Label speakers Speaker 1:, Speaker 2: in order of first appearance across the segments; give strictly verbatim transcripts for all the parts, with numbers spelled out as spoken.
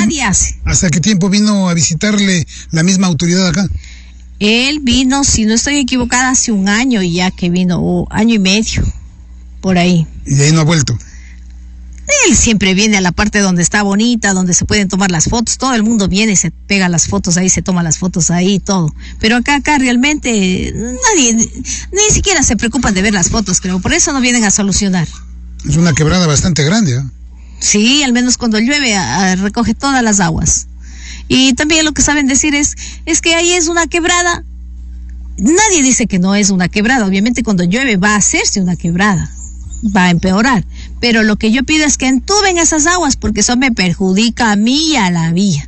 Speaker 1: nadie hace.
Speaker 2: ¿Hasta qué tiempo vino a visitarle la misma autoridad acá?
Speaker 1: Él vino, si no estoy equivocada, hace un año ya que vino, o año y medio, por ahí.
Speaker 2: ¿Y de ahí no ha vuelto?
Speaker 1: Él siempre viene a la parte donde está bonita, donde se pueden tomar las fotos. Todo el mundo viene y se pega las fotos ahí, se toma las fotos ahí, todo. Pero acá, acá realmente nadie, ni siquiera se preocupan de ver las fotos, creo. Por eso no vienen a solucionar.
Speaker 2: Es una quebrada bastante grande, ¿eh?
Speaker 1: Sí, al menos cuando llueve a, a, recoge todas las aguas. Y también lo que saben decir es, es que ahí es una quebrada. Nadie dice que no es una quebrada. Obviamente cuando llueve va a hacerse una quebrada, va a empeorar. Pero lo que yo pido es que entuben esas aguas, porque eso me perjudica a mí y a la vía.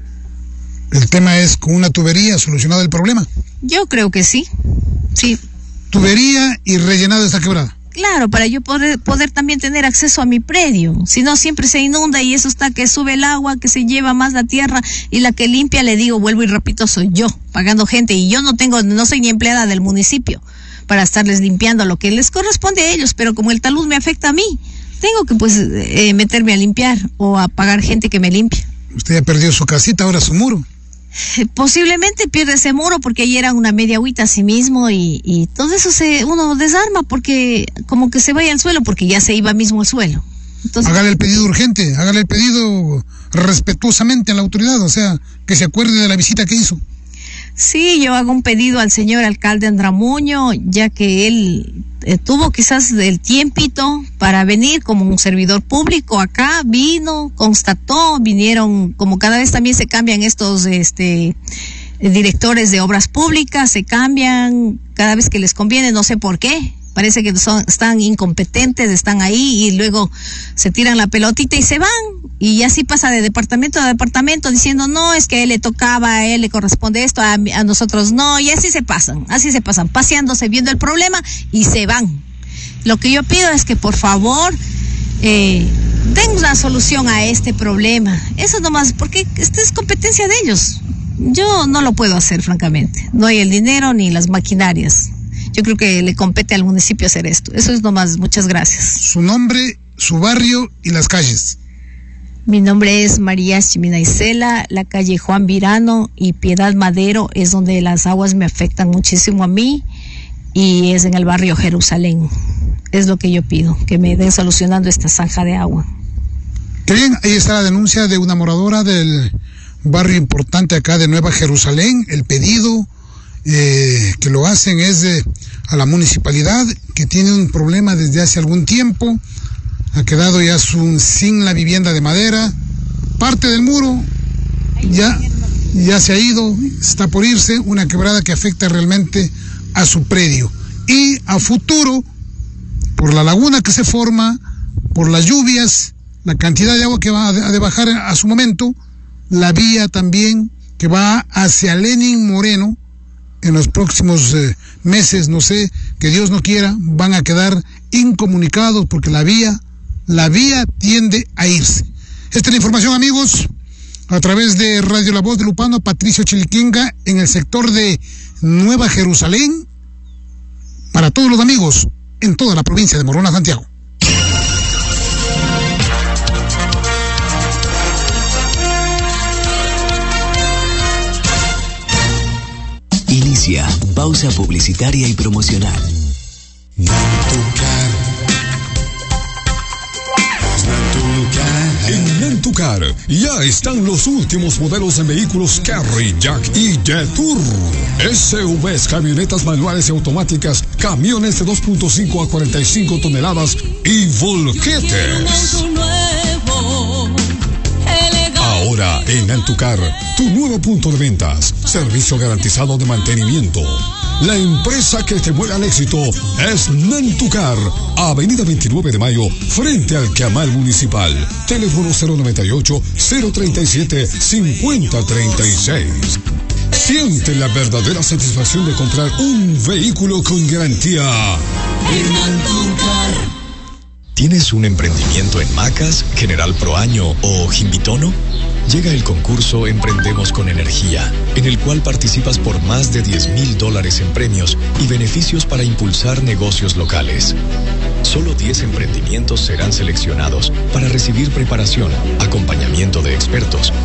Speaker 2: ¿El tema es con una tubería solucionado el problema?
Speaker 1: Yo creo que sí, sí.
Speaker 2: Tubería y rellenado esta quebrada.
Speaker 1: Claro, para yo poder, poder también tener acceso a mi predio. Si no, siempre se inunda y eso está que sube el agua, que se lleva más la tierra, y la que limpia, le digo, vuelvo y repito, soy yo, pagando gente, y yo no tengo, no soy ni empleada del municipio para estarles limpiando lo que les corresponde a ellos, pero como el talud me afecta a mí, tengo que pues eh, meterme a limpiar o a pagar gente que me limpie.
Speaker 2: Usted ya perdió su casita, ahora su muro.
Speaker 1: Posiblemente pierde ese muro porque ahí era una media agüita a sí mismo y, y todo eso se uno desarma porque como que se vaya al suelo porque ya se iba mismo al suelo. Entonces,
Speaker 2: hágale el pedido urgente, hágale el pedido respetuosamente a la autoridad, o sea, que se acuerde de la visita que hizo.
Speaker 1: Sí, yo hago un pedido al señor alcalde Andramuño, ya que él eh, tuvo quizás el tiempito para venir como un servidor público acá, vino, constató, vinieron, como cada vez también se cambian estos este directores de obras públicas, se cambian cada vez que les conviene, no sé por qué. Parece que son, están incompetentes, están ahí y luego se tiran la pelotita y se van. Y así pasa de departamento a departamento diciendo, no, es que a él le tocaba, a él le corresponde esto, a, a nosotros no. Y así se pasan, así se pasan, paseándose, viendo el problema y se van. Lo que yo pido es que por favor eh, den una solución a este problema. Eso nomás, porque esta es competencia de ellos. Yo no lo puedo hacer, francamente. No hay el dinero ni las maquinarias. Yo creo que le compete al municipio hacer esto. Eso es nomás, muchas gracias.
Speaker 2: Su nombre, su barrio y las calles.
Speaker 1: Mi nombre es María Chiminaicela, la calle Juan Virano y Piedad Madero es donde las aguas me afectan muchísimo a mí y es en el barrio Jerusalén. Es lo que yo pido, que me den solucionando esta zanja de agua.
Speaker 2: Qué bien, ahí está la denuncia de una moradora del barrio importante acá de Nueva Jerusalén. El pedido Eh, que lo hacen es de, a la municipalidad, que tiene un problema desde hace algún tiempo, ha quedado ya su, sin la vivienda de madera, parte del muro ya, ya se ha ido, está por irse, una quebrada que afecta realmente a su predio. Y a futuro, por la laguna que se forma, por las lluvias, la cantidad de agua que va a de, a de bajar a su momento, la vía también que va hacia Lenin Moreno, en los próximos eh, meses, no sé, que Dios no quiera, van a quedar incomunicados porque la vía, la vía tiende a irse. Esta es la información, amigos, a través de Radio La Voz de Lupano, Patricio Chiliquinga, en el sector de Nueva Jerusalén, para todos los amigos en toda la provincia de Morona, Santiago.
Speaker 3: Inicia pausa publicitaria y promocional.
Speaker 4: En Nantucar ya están los últimos modelos de vehículos Carry, Jack y Jetour. S U Vs, camionetas manuales y automáticas, camiones de dos punto cinco a cuarenta y cinco toneladas y volquetes. Ahora en Nantucar, tu nuevo punto de ventas, servicio garantizado de mantenimiento. La empresa que te mueve al éxito es Nantucar, Avenida veintinueve de Mayo, frente al Camal Municipal. Teléfono cero noventa y ocho, cero treinta y siete, cincuenta treinta y seis. Siente la verdadera satisfacción de comprar un vehículo con garantía en Nantucar.
Speaker 5: ¿Tienes un emprendimiento en Macas, General Proaño o Jimbitono? Llega el concurso Emprendemos con Energía, en el cual participas por más de diez mil dólares en premios y beneficios para impulsar negocios locales. Solo diez emprendimientos serán seleccionados para recibir preparación, acompañamiento de expertos